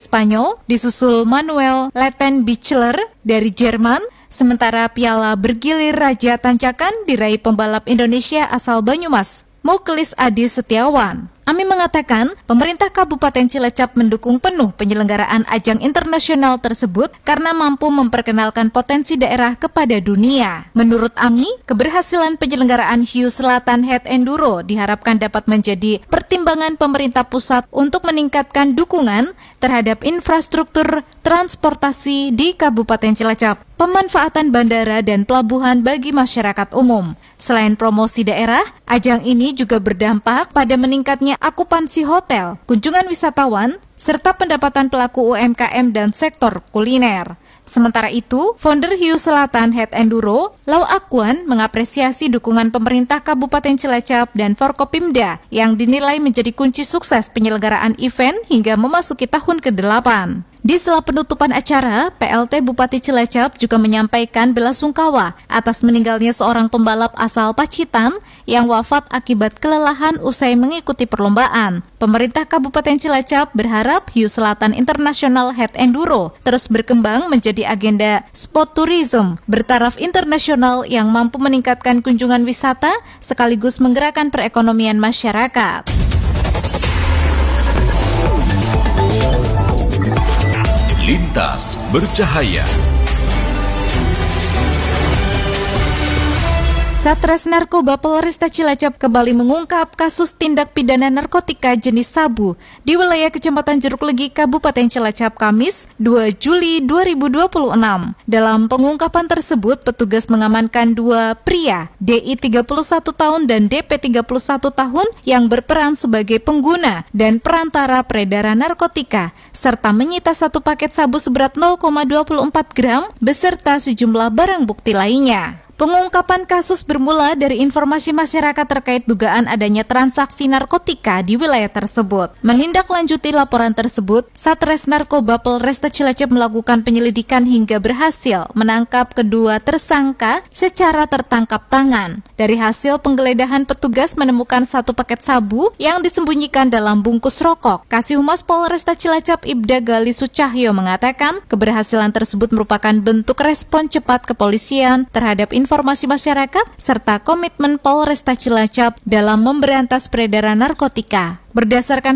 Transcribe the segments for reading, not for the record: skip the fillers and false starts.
Spanyol, disusul Manuel Lettenbichler dari Jerman, sementara piala bergilir Raja Tanjakan diraih pembalap Indonesia asal Banyumas, Muklis Adi Setiawan. Ami mengatakan, pemerintah Kabupaten Cilacap mendukung penuh penyelenggaraan ajang internasional tersebut karena mampu memperkenalkan potensi daerah kepada dunia. Menurut Ami, keberhasilan penyelenggaraan Hiu Selatan Head Enduro diharapkan dapat menjadi pertimbangan pemerintah pusat untuk meningkatkan dukungan terhadap infrastruktur transportasi di Kabupaten Cilacap, pemanfaatan bandara dan pelabuhan bagi masyarakat umum. Selain promosi daerah, ajang ini juga berdampak pada meningkatnya akupansi hotel, kunjungan wisatawan, serta pendapatan pelaku UMKM dan sektor kuliner. Sementara itu, founder Hiu Selatan Head Enduro, Lau Akwan, mengapresiasi dukungan pemerintah Kabupaten Cilacap dan Forkopimda yang dinilai menjadi kunci sukses penyelenggaraan event hingga memasuki tahun ke-8. Di sela penutupan acara, PLT Bupati Cilacap juga menyampaikan belasungkawa atas meninggalnya seorang pembalap asal Pacitan yang wafat akibat kelelahan usai mengikuti perlombaan. Pemerintah Kabupaten Cilacap berharap Hiu Selatan International Head Enduro terus berkembang menjadi agenda sport tourism bertaraf internasional yang mampu meningkatkan kunjungan wisata sekaligus menggerakkan perekonomian masyarakat. Lintas Bercahaya. Satres Narkoba Polresta Cilacap kembali mengungkap kasus tindak pidana narkotika jenis sabu di wilayah Kecamatan Jeruk Legi, Kabupaten Cilacap, Kamis 2 Juli 2026. Dalam pengungkapan tersebut, petugas mengamankan dua pria, DI 31 tahun dan DP 31 tahun yang berperan sebagai pengguna dan perantara peredaran narkotika, serta menyita satu paket sabu seberat 0,24 gram beserta sejumlah barang bukti lainnya. Pengungkapan kasus bermula dari informasi masyarakat terkait dugaan adanya transaksi narkotika di wilayah tersebut. Menindaklanjuti laporan tersebut, Satres Narkoba Polresta Cilacap melakukan penyelidikan hingga berhasil menangkap kedua tersangka secara tertangkap tangan. Dari hasil penggeledahan, petugas menemukan satu paket sabu yang disembunyikan dalam bungkus rokok. Kasih Humas Polresta Cilacap Ibda Gali Sucahyo mengatakan keberhasilan tersebut merupakan bentuk respon cepat kepolisian terhadap informasi masyarakat serta komitmen Polresta Cilacap dalam memberantas peredaran narkotika. Berdasarkan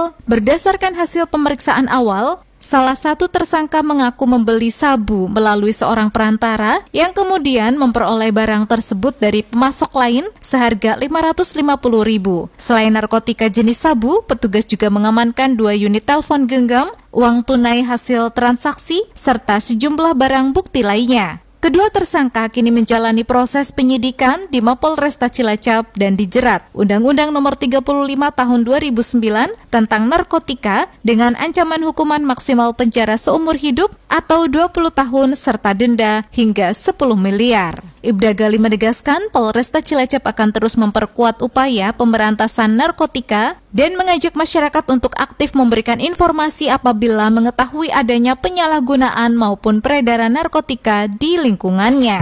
hasil pemeriksaan awal, salah satu tersangka mengaku membeli sabu melalui seorang perantara yang kemudian memperoleh barang tersebut dari pemasok lain seharga Rp550.000. Selain narkotika jenis sabu, petugas juga mengamankan 2 unit telepon genggam, uang tunai hasil transaksi, serta sejumlah barang bukti lainnya. Kedua tersangka kini menjalani proses penyidikan di Mapolresta Cilacap dan dijerat Undang-Undang Nomor 35 Tahun 2009 tentang narkotika dengan ancaman hukuman maksimal penjara seumur hidup atau 20 tahun serta denda hingga 10 miliar. Ibda Gali menegaskan Polresta Cilacap akan terus memperkuat upaya pemberantasan narkotika dan mengajak masyarakat untuk aktif memberikan informasi apabila mengetahui adanya penyalahgunaan maupun peredaran narkotika di lingkungannya.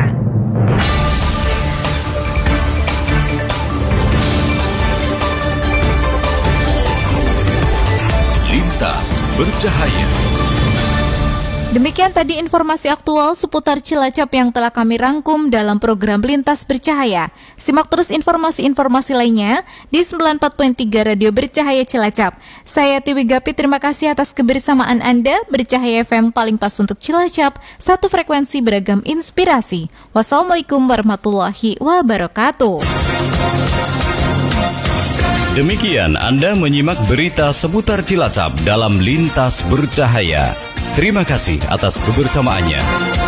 Lintas Bercahaya. Demikian tadi informasi aktual seputar Cilacap yang telah kami rangkum dalam program Lintas Bercahaya. Simak terus informasi-informasi lainnya di 94.3 Radio Bercahaya Cilacap. Saya Tiwi Gapi, terima kasih atas kebersamaan Anda. Bercahaya FM paling pas untuk Cilacap, satu frekuensi beragam inspirasi. Wassalamualaikum warahmatullahi wabarakatuh. Demikian Anda menyimak berita seputar Cilacap dalam Lintas Bercahaya. Terima kasih atas kebersamaannya.